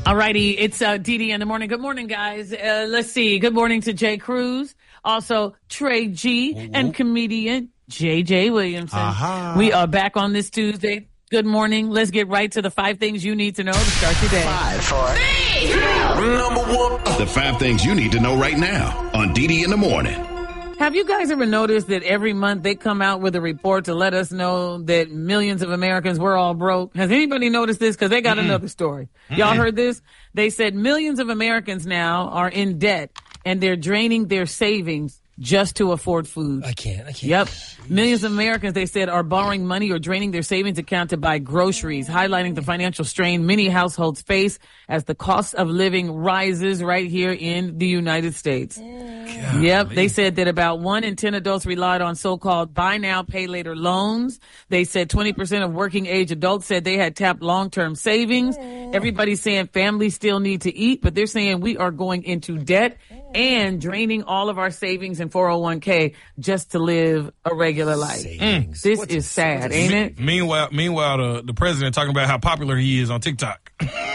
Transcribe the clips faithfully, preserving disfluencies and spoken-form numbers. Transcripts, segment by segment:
All righty, it's uh, Dee Dee in the morning. Good morning, guys. Uh, let's see. Good morning to Jay Cruz, also Trey G, Ooh. and comedian J J Williamson. Uh-huh. We are back on this Tuesday. Good morning. Let's get right to the five things you need to know to start your day. Five, four, three, two, number one. The five things you need to know right now on Dee Dee in the morning. Have you guys ever noticed that every month they come out with a report to let us know that millions of Americans were all broke? Has anybody noticed this? Because they got mm-hmm. another story. Mm-hmm. Y'all heard this? They said millions of Americans now are in debt and they're draining their savings just to afford food. I can't. I can't. Yep. Millions of Americans, they said, are borrowing money or draining their savings account to buy groceries, highlighting the financial strain many households face as the cost of living rises right here in the United States. God, yep. Man. They said that about one in ten adults relied on so-called buy now, pay later loans. They said twenty percent of working age adults said they had tapped long-term savings. Everybody's saying families still need to eat, but they're saying we are going into debt and draining all of our savings and four oh one k just to live a regular life. Mm. This what's, is sad, ain't me, it? Meanwhile, meanwhile, the, the president talking about how popular he is on TikTok.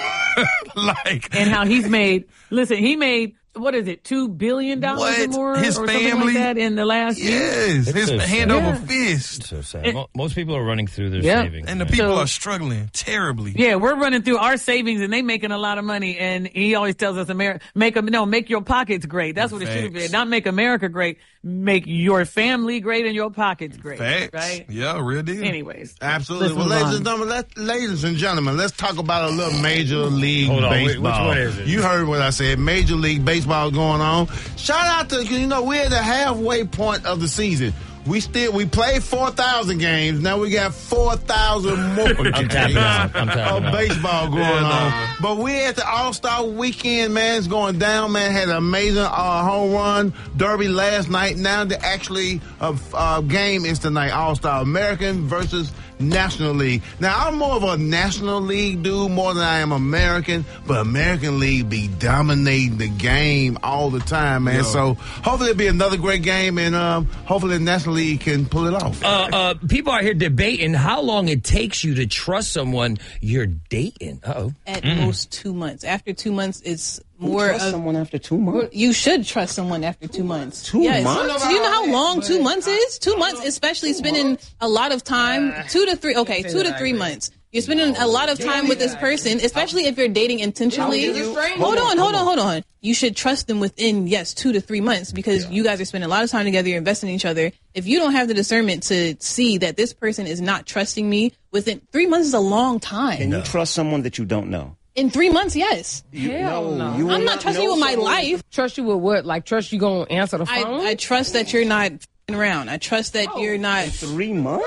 like, and how he's made, listen, he made, what is it, two billion dollars or more? His or family, something like that in the last year? Yes, his so hand sad. over Yeah. fist. It's so sad. It, Most people are running through their yep. savings. And the man. people So- are struggling terribly. Yeah, we're running through our savings and they making a lot of money. And he always tells us, America, make them, no, make your pockets great. That's what it should have been. Not make America great. Make your family great and your pockets great. Facts. Right? Yeah, real deal. Anyways. Absolutely. let's Well, move ladies on. and, gentlemen, let, ladies and gentlemen, let's talk about a little Major League Hold on, wait, Baseball. which one is it? You heard what I said. Major League Baseball going on. Shout out to, you know, we're at the halfway point of the season. We still, we played four thousand games. Now we got four thousand more I'm tapping out. I'm tapping of out. baseball going Yeah, on. nah. But we're at the All-Star weekend, man. It's going down, man. Had an amazing uh, home run derby last night. Now the actually uh, uh, game is tonight. All-Star American versus National League. Now, I'm more of a National League dude more than I am American, but American League be dominating the game all the time, man. Yo. So hopefully it'll be another great game, and um, hopefully the National League can pull it off. Uh, uh, people out here debating how long it takes you to trust someone you're dating. Uh-oh. At most two months. After two months, it's more of someone after two months. You should trust someone after two months. Two yes. months? Do you know how long two months is? Two months, especially spending a lot of time. Two to three. Okay, two to three months. You're spending a lot of time with this person, especially if you're dating intentionally. Hold on, hold on, hold on. You should trust them within, yes, two to three months because you guys are spending a lot of time together. You're investing in each other. If you don't have the discernment to see that this person is not trusting me within three months is a long time. Can you trust someone that you don't know? In three months, yes. You, Hell no. You will I'm not trusting you with my someone- life. Trust you with what? Like, trust you gonna answer the phone? I, I trust that you're not f***ing around. I trust that Oh. you're not. Three months?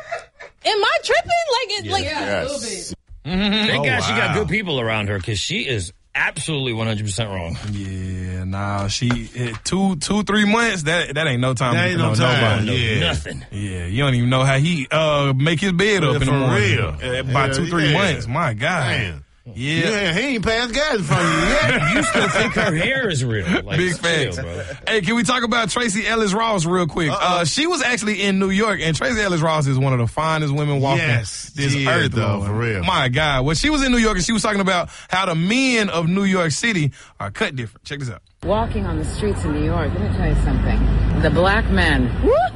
Am I tripping? Like, it, like, Yes. Thank Oh, God she got wow. good people around her because she is absolutely one hundred percent wrong. Yeah, nah, she eh, two, two, three months. That that ain't no time. That to ain't know no time. nobody. Yeah. Nothing. Yeah, you don't even know how he uh make his bed up Yeah, in the for morning. real. Uh, by Yeah, two, three yeah. months. My God. Man. Yeah. Yeah, he ain't passed gas in front of you yet. You still think her hair is real. Like, Big chill, facts. bro. Hey, can we talk about Tracy Ellis Ross real quick? Uh, she was actually in New York, and Tracy Ellis Ross is one of the finest women walking Yes, this she is, earth, though, Lord. for real. My God. Well, she was in New York, and she was talking about how the men of New York City are cut different. Check this out. Walking on the streets of New York, let me tell you something. The black men.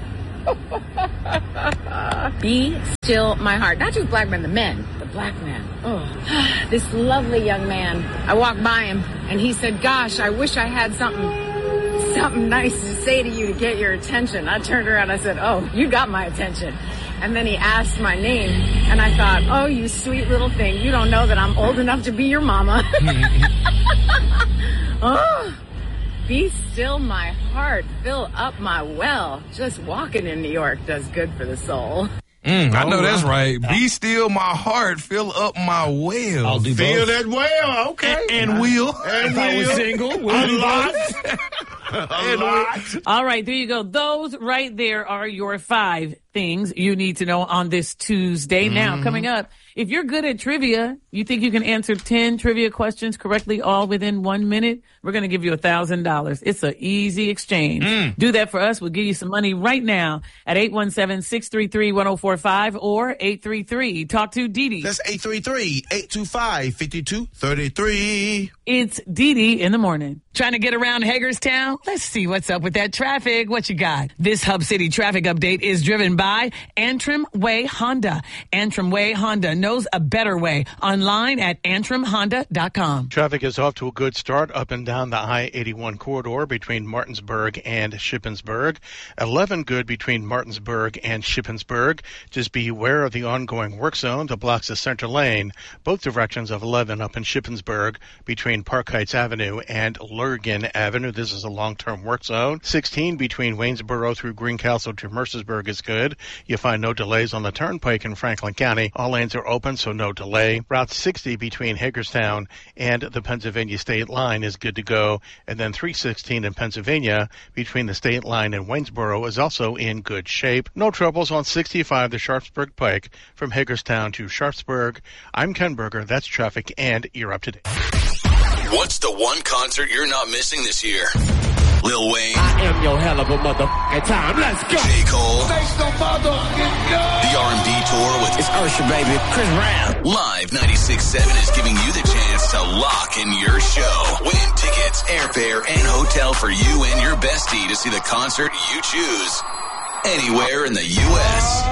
Be still my heart. Not just black men, the men. The black man. Oh. This lovely young man. I walked by him and he said, gosh, I wish I had something, something nice to say to you to get your attention. I turned around, I said, oh, you got my attention. And then he asked my name and I thought, oh, you sweet little thing. You don't know that I'm old enough to be your mama. Oh. Be still my heart, fill up my well. Just walking in New York does good for the soul. Mm, I know Oh, that's wow. right. Be still my heart, fill up my well. I'll do Feel both. that well, okay. And, and will. And If I was will. single, A we'll do lot. both. A lot. all right, there you go. Those right there are your five things you need to know on this Tuesday. Mm-hmm. Now, coming up, if you're good at trivia, you think you can answer ten trivia questions correctly all within one minute, we're going to give you one thousand dollars. It's an easy exchange. Mm. Do that for us. We'll give you some money right now at eight one seven, six three three, one oh four five or eight three three. Talk to Dee Dee. That's eight three three, eight two five, five two three three. It's Dee Dee in the morning. Trying to get around Hagerstown? Let's see what's up with that traffic. What you got? This Hub City traffic update is driven by Antrim Way Honda. Antrim Way Honda knows a better way. Online at antrim honda dot com. Traffic is off to a good start up and down the I eighty-one corridor between Martinsburg and Shippensburg. eleven good between Martinsburg and Shippensburg. Just be aware of the ongoing work zone that blocks the center lane, both directions of eleven up in Shippensburg between Park Heights Avenue and Lurgan Avenue. This is a long-term work zone. sixteen between Waynesboro through Greencastle to Mercersburg is good. You find no delays on the Turnpike in Franklin County. All lanes are open, so no delay. Route sixty between Hagerstown and the Pennsylvania state line is good to go. And then three sixteen in Pennsylvania between the state line and Waynesboro is also in good shape. No troubles on sixty-five, the Sharpsburg Pike from Hagerstown to Sharpsburg. I'm Ken Berger. That's traffic, and you're up to date. What's the one concert you're not missing this year? Lil Wayne. I am your hell of a motherfucking time. Let's go. J. Cole. Make some motherfucking noise. The R and B tour with It's Usher, baby. Chris Brown. Live ninety-six point seven is giving you the chance to lock in your show. Win tickets, airfare, and hotel for you and your bestie to see the concert you choose anywhere in the U S